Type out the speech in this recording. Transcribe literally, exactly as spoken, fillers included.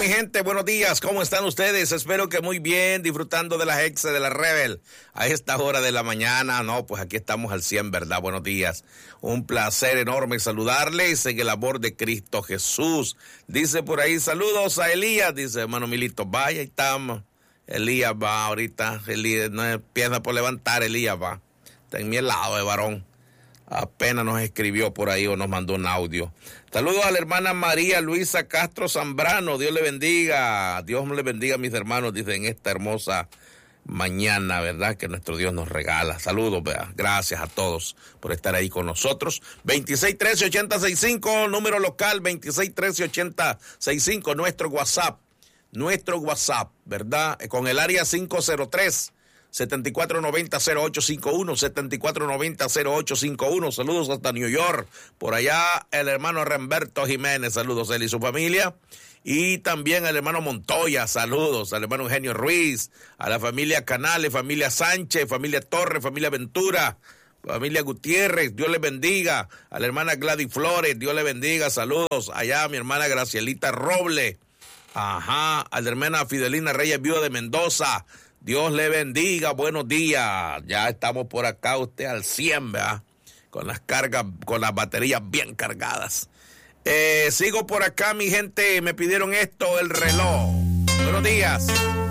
mi gente, buenos días, ¿cómo están ustedes? Espero que muy bien, disfrutando de las ex de la Rebel a esta hora de la mañana. No, pues aquí estamos al cien, ¿verdad? Buenos días. Un placer enorme saludarles en el amor de Cristo Jesús. Dice por ahí, saludos a Elías, dice hermano Milito, vaya, ahí estamos. Elías va ahorita, Elías no empieza por levantar, Elías va. Está en mi lado de varón. Apenas nos escribió por ahí o nos mandó un audio. Saludos a la hermana María Luisa Castro Zambrano. Dios le bendiga. Dios le bendiga a mis hermanos, dice, en esta hermosa mañana, ¿verdad? Que nuestro Dios nos regala. Saludos, ¿verdad? Gracias a todos por estar ahí con nosotros. veintiséis trece ochenta sesenta y cinco, número local veintiséis trece ochenta sesenta y cinco, nuestro WhatsApp. Nuestro WhatsApp, ¿verdad? Con el área cinco cero tres, setenta y cuatro noventa, cero ocho cincuenta y uno, setenta y cuatro noventa, cero ocho cincuenta y uno. Saludos hasta New York. Por allá el hermano Remberto Jiménez, saludos a él y su familia. Y también al hermano Montoya, saludos. Al hermano Eugenio Ruiz, a la familia Canales, familia Sánchez, familia Torres, familia Ventura, familia Gutiérrez, Dios les bendiga. A la hermana Gladys Flores, Dios le bendiga, saludos. Allá a mi hermana Gracielita Roble. Ajá, a la hermana Fidelina Reyes Viuda de Mendoza. Dios le bendiga, buenos días. Ya estamos por acá, usted al cien, ¿verdad? Con las cargas, con las baterías bien cargadas. Eh, sigo por acá, mi gente, me pidieron esto, el reloj. Buenos días.